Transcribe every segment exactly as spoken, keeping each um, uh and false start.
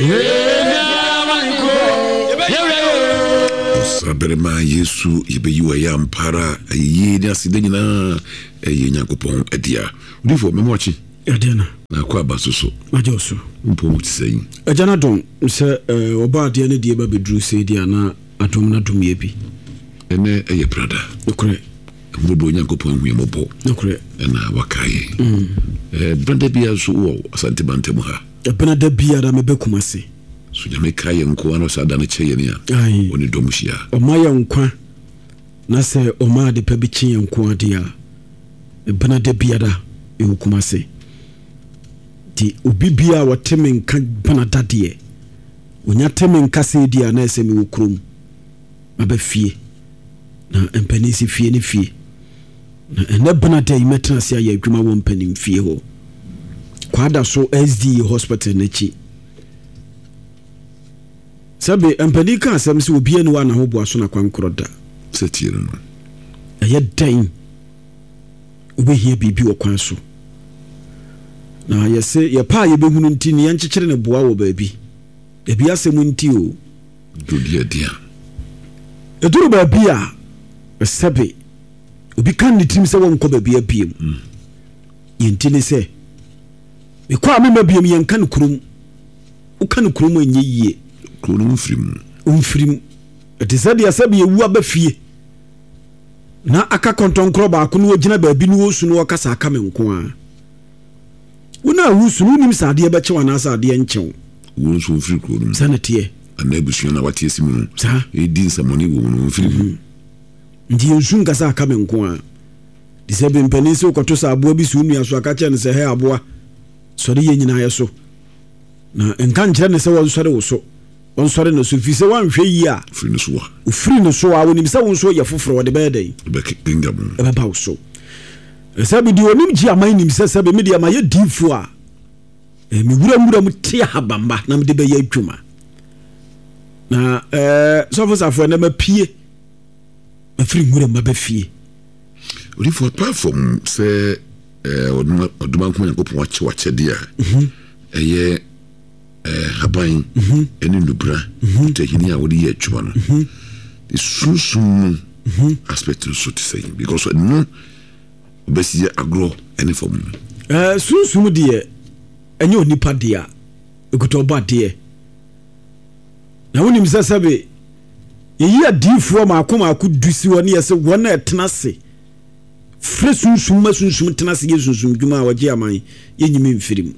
Saberema Yesu yebeyiwa ya mpara ayi ni aside nyina eyi Nyankopɔn adia udifo memwachi adena na kwa basoso majoso mpo mutise ajana don se oba ade ne die ba bedru se dia na atom na tom ye bi ene eye brada okre ngodo Nyankopɔn hu yemobo okre na wakaye eh brada bia so wo asante bantem ha brada bia da mebekumase so nyame kaye nko ano sa da ne cheye ne a oni domuhia o ma ye nkwa na se o ma de pa bi chi nko ade a brada bia da e hukumase ti obi bia wateme nka brada de onya teme nka se dia na ese me wokrom abafie na empanisi fie ne fie na ene brada yi metra se ya adwuma wo mpanim fie ho kwada so S D hospital na chi sabe empani ka asem se obi ene wa na ho boa so na kwankroda setire no aye dan obi hie bibi wo kwan so na yese ye pa ye behunu nti ne yankyekere ne boa wo baabi ebi asem nti o dodia dia eduru baabi a sabe obi kan ne tim se won ko baabi apiem yenti ne se me kwa me mabiem yen kan kurum u kan kurum enye yie kurum frim umfrim etisade asabe yewu abafie na aka kontonkro ba ko no gina baabi no osu no kasa aka me nko a wona husu no nim sade be che wana sade nchew wo so mfiri kurum sanete anabusu na watie simu sa edi nsamoni wo no mfiri ndi ensu kasa aka me nko a disabe mpani se okoto sa aboa bi su nua so aka che ne se he aboa sori ye nyina yeso na enka nkyere ne se wo sori wo so on sori no so fi se wan hwe yi a free no so wa o free no so a woni se won so ye foforo wo de be dey be kinga mu e ba wo so sabe di onim ji aman nim se sabe me di amaye difu a e mi wura wura mu tie habamba na me de be ye adwuma na eh so for safo na mapie afiri wura mabafie ori for platform se eh oduma oduma ko Nyankopɔn wache wache dia eye eh haban eni nubra tehini a wodi ye adwuma no the sunsun aspect so to say because no besi agro any form eh sunsun de enye onipa de a ekuto ba de na wonim sasabe yeyi adifo ma akoma akudusi woni yese wona etena se fre sunsun ma sunsun tena se yesunsun dwuma a waje aman yenyime mfirim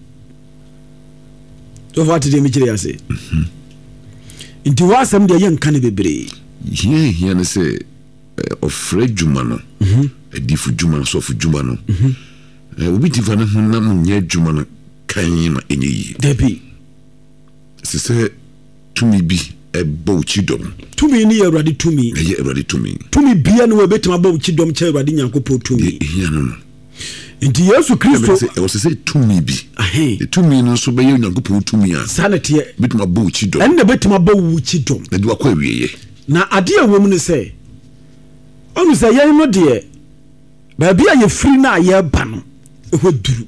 so fati de mi kire yase nti wasam de yen kan bebre ye ye ne se ofre dwuma no adifu dwuma so fu dwuma no obi difa na na nya dwuma no kan na enye yi debi se se tumi bi e bo chidom tumi ni Awurade tumi e ye Awurade tumi tumi bia no webetima bo chidom che Awurade Nyankopɔn tumi ye no no nti Yesu Kristo e o se se tumi bi e tumi no so be ye Nyankopɔn tumi a sanete betima bo chidom en na betima bo chidom na di wakwa wieye na ade a wom ne se onu se ye no de ba bia ye free na ye ba no e ho duru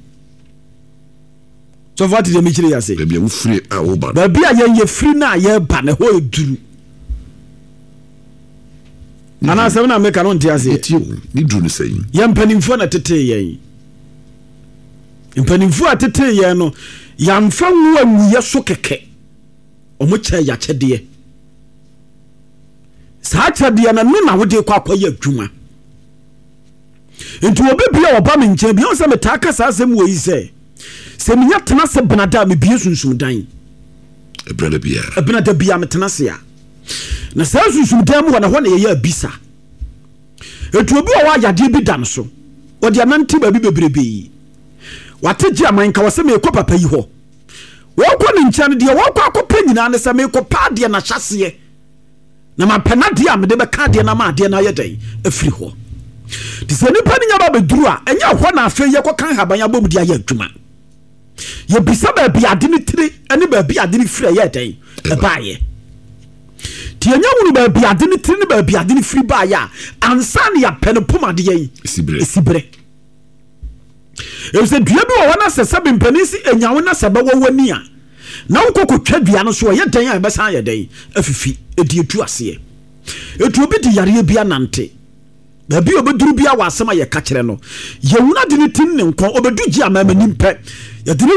so fati de mi kire yase ba bia wo free a wo ba ba bia ye ye free na ye ba na ho duru ana se na me ka no ntia ase ni duru ne sei ye mpanimfo na tete yen mpanimfo atete yen no yamfa nwo amu ye so keke omo cha ya chede sa chede na no na wo de kwa kwa ye adwuma enti obi bia oba me nche bia se metaka sa asem wo yi se se minya tena se benada me bia sunsum dan e brada bia e benada bia me tena se a na sa sunsum dan mu na ho na ye ya bisa etu obi wa yade bi dan so odi ananti ba bi bebrebe yi wate ji aman ka wase me ko papa yi ho wo ko ne ncha ne de wo ko akopa nyina ne se me ko pa de na hyase na ma pena de am de be ka de na ma de na ye dan afiri ho de se nipa ne nya ba beduru a enya ho na afa ye ko kan haban ya bom de aye adwuma ye bisa ba bi ade ne tire ene ba bi ade ne firi ye dan e ba ye ti enya wunu ba bi ade ne tire ne ba bi ade ne firi ba ya ansa ne ya pene pomade ye esibre esibre e se dua bi wo na se se bempani si enya wo na se ba wo wani a na wokɔ twa dua no so yɛ dan a bɛsan yɛ dan afifi edi etu ase etu obi di yare bia nante baabi obeduru bia wɔ asɛm a yɛ ka kyerɛ no yɛwuna de ne tin ne nkɔn obedu gye amama nimpɛ yɛde